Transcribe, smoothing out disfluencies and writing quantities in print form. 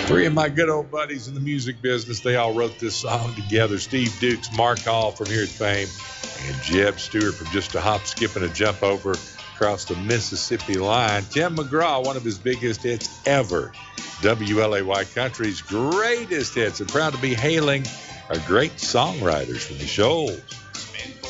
Three of my good old buddies in the music business, they all wrote this song together. Steve Dukes, Mark Hall from Here at Fame, and Jeb Stewart from Just a Hop, Skip, and a Jump Over across the Mississippi line. Tim McGraw, one of his biggest hits ever. WLAY Country's greatest hits, and proud to be hailing our great songwriters from the Shoals.